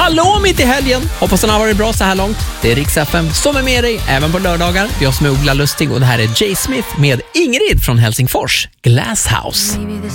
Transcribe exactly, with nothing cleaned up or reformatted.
Hallå mitt i helgen! Hoppas den har varit bra så här långt. Det är Rix F M som är med dig även på lördagar. Jag som är Ola Lustig och det här är Jay Smith med Ingrid från Helsingfors, Glasshouse.